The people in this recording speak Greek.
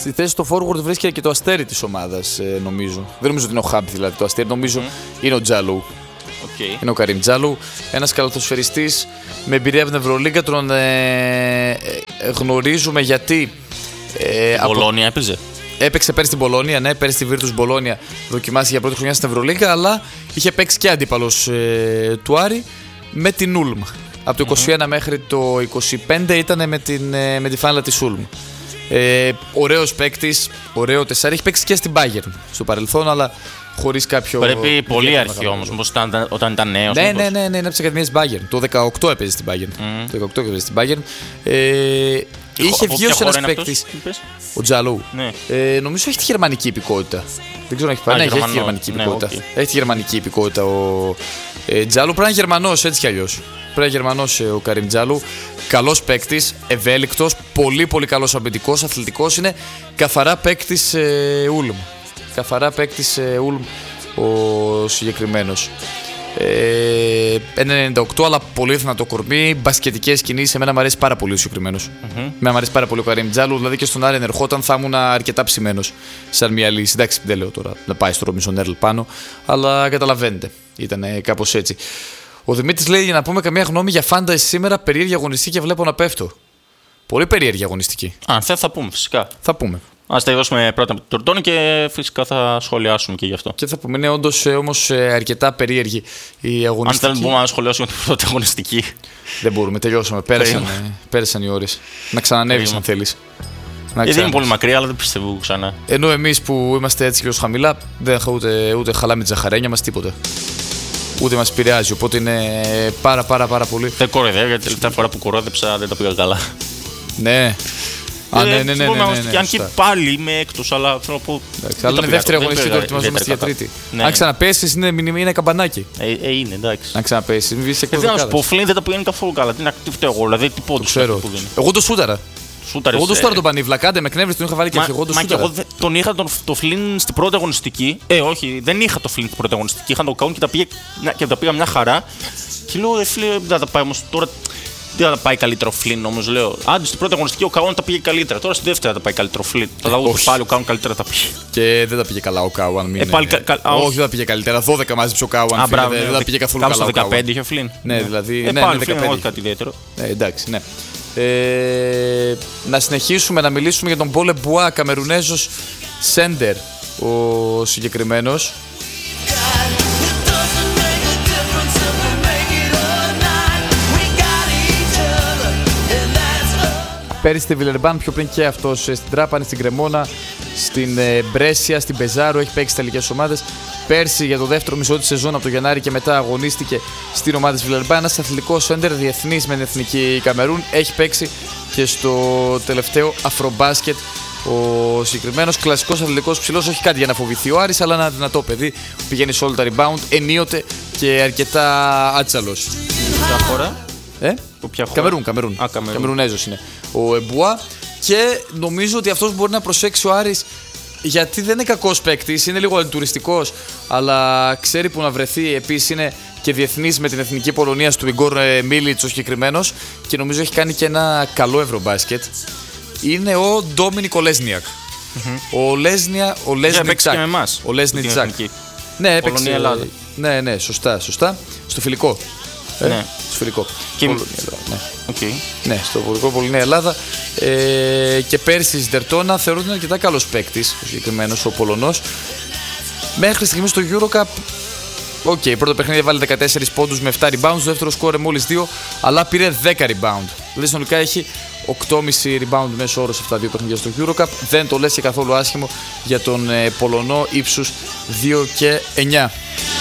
Στη θέση του forward βρίσκεται και το αστέρι της ομάδας, νομίζω. Δεν νομίζω ότι είναι ο Χάμπ, δηλαδή το αστέρι, νομίζω είναι ο Τζάλου. Okay. Είναι ο Καρίμ Τζάλου, ένας καλαθοσφαιριστής με εμπειρία από την Ευρωλίγκα. Τον γνωρίζουμε γιατί. Μπολόνια έπαιζε. Έπαιξε πέρσι στην Μπολόνια, ναι, πέρσι στη Virtus Μπολόνια δοκιμάστηκε για πρώτη χρονιά στην Ευρωλίγκα, αλλά είχε παίξει και αντίπαλος του Άρη με την Ούλμ. Από το 21 μέχρι το 25 ήταν με τη φάνελα της Ούλμ. Ωραίος παίκτης, ωραίο τεσσάρι. Έχει παίξει και στην Bayern στο παρελθόν, αλλά χωρίς κάποιο. Πρέπει πολύ αρχή όμως, όταν ήταν νέος. Ναι, είναι από τις ακαδημίες Bayern. Το 18 έπαιζε στην Bayern. Το 18 έπαιζε στην Bayern. Είχε βγει ως ένας παίκτης. Ο Τζαλού. Ναι. Νομίζω έχει τη γερμανική υπηκότητα. Δεν ξέρω αν έχει πάει. Ναι, έχει τη γερμανική υπηκότητα. Έχει τη γερμανική υπηκότητα ο Τζαλού. Πρέπει να είναι Γερμανός έτσι κι αλλιώς. Πρέπει να είναι Γερμανός ο Καρίμ Τζαλού. Καλός παίκτης, ευέλικτος, πολύ πολύ καλός αμυντικός, αθλητικός. Είναι καθαρά παίκτης Ούλμ. Καθαρά παίκτης Ούλμ ο συγκεκριμένος. 1,98 αλλά πολύ δυνατό κορμί, μπασκετικές κινήσεις. Εμένα μου αρέσει πάρα πολύ ο συγκεκριμένος. Εμένα μου αρέσει πάρα πολύ ο Καρίμ Τζάλου. Δηλαδή και στον Άρη ερχόταν θα ήμουν αρκετά ψημένος σαν μια λύση. Εντάξει, δεν λέω τώρα να πάει στο Ρόμπινσον Έρλ πάνω, αλλά καταλαβαίνετε. Ήταν κάπως έτσι. Ο Δημήτρης λέει για να πούμε καμία γνώμη για φάνταση σήμερα. Περίεργη αγωνιστική και βλέπω να πέφτω. Πολύ περίεργη αγωνιστική. Αν θα πούμε φυσικά. Θα πούμε. Ας τελειώσουμε πρώτα με τον Τουρτόνι και φυσικά θα σχολιάσουμε και γι' αυτό. Και θα πούμε, είναι όντως όμως αρκετά περίεργη η αγωνιστική. Αν θέλουμε να σχολιάσουμε την πρώτη αγωνιστική. Δεν μπορούμε, τελειώσαμε. Πέρασαν οι ώρες. Να ξανανεύεις αν θέλεις. Δεν είναι πολύ μακριά, αλλά δεν πιστεύω ξανά. Ενώ εμείς που είμαστε έτσι λίγο χαμηλά, δεν ούτε χαλάμε τη ζαχαρένια μας, τίποτα. Ούτε μας επηρεάζει, οπότε είναι πάρα πολύ. Δεν κοροϊδεύω, γιατί τελευταία φορά που κορόδεψα δεν τα πήγα καλά. Ναι. Ναι. Αν και πάλι είμαι έκτος, αλλά θέλω να πω. Αλλά είναι δεύτερη αγωνιστική, το ετοιμαζόμαστε για τρίτη. Αν ξαναπέσεις είναι καμπανάκι. Είναι εντάξει. Αν ξαναπέσεις, μην βγεις σε κόρδο. Δεν θα σου πω, ο Φλίν δεν τα πηγαίνει καθόλου καλά. Τι φταίω εγώ, δηλαδή τι πόντους. Εγώ το σούταρα. Εγώ το σούταρα τον Πανίβλα, κάντε με κνεύρεις, τον είχα βάλει και εγώ το σούταρα. Εγώ τον είχα το Φλίν στην πρώτη αγωνιστική. Όχι, δεν είχα το Φλίν στην πρώτη αγωνιστική. Είχα το Κάουν και τα πήγα μια χαρά. Και λέω, δεν θα τα πάει όμως τώρα. Δεν θα τα πάει καλύτερο ο Φλίν όμως, λέω. Άντε στην πρώτη αγωνιστική ο Κάουν τα πήγε καλύτερα. Τώρα στη δεύτερη θα τα πάει καλύτερο ο Φλίν. Θα δω πάλι ο Κάουν καλύτερα τα πήγε. Και δεν τα πήγε καλά ο Κάουν. Όχι, δεν τα πήγε καλύτερα. 12 μάζεψε ο Κάουν. Δεν τα πήγε καθόλου καλά. Στο 15 είχε ο Φλίν. Ναι, δηλαδή. Πάλι όχι κάτι ιδιαίτερο. Εντάξει, ναι. Να συνεχίσουμε να μιλήσουμε για τον Πολ Εμπουά, Καμερουνέζος σέντερ ο συγκεκριμένος. Πέρυσι στη Βιλερμπάν, πιο πριν και αυτός στην Τράπανη, στην Κρεμόνα, στην Μπρέσια, στην Πεζάρο, έχει παίξει τελικές ομάδες. Πέρσι για το δεύτερο μισό της σεζόν από το Γενάρη και μετά αγωνίστηκε στην ομάδα της Βιλερμπάν. Ένας αθλητικός σέντερ διεθνής με την εθνική Καμερούν. Έχει παίξει και στο τελευταίο Αφρομπάσκετ. Ο συγκεκριμένος κλασικός αθλητικός ψηλός, όχι κάτι για να φοβηθεί ο Άρης, αλλά ένα δυνατό παιδί που πηγαίνει σε όλα τα rebound, ενίοτε και αρκετά άτσαλος. Ποια χώρα? Καμερούν. Καμερουνέζος είναι ο Εμπουά και νομίζω ότι αυτός μπορεί να προσέξει ο Άρης, γιατί δεν είναι κακός παίκτης, είναι λίγο τουριστικός, αλλά ξέρει που να βρεθεί. Επίσης είναι και διεθνής με την εθνική Πολωνία του Ιγκόρ Μίλιτς ο συγκεκριμένος και νομίζω έχει κάνει και ένα καλό ευρωμπάσκετ. Είναι ο Ντόμινικ Λέσνιακ. Ο Λέσνιακ Τζακ. Ναι, έπαιξε. Ναι, σωστά. Στο φιλικό. Ναι. Στο φιλικό. Ναι, στο φιλικό Πολωνία-Ελλάδα. Και πέρσι στην Τερτόνα θεωρώ ότι είναι αρκετά καλός παίκτης ο συγκεκριμένος, ο Πολωνός. Μέχρι στιγμή στο EuroCup. Πρώτο παιχνίδι βάλει 14 πόντους με 7 rebounds. Το δεύτερο σκόρε μόλις 2, αλλά πήρε 10 rebound. Δηλαδή συνολικά έχει 8,5 rebound μέσω όρο σε αυτά τα δύο παιχνίδια στο EuroCup. Δεν το λες και καθόλου άσχημο για τον Πολωνό ύψους 2 και 9.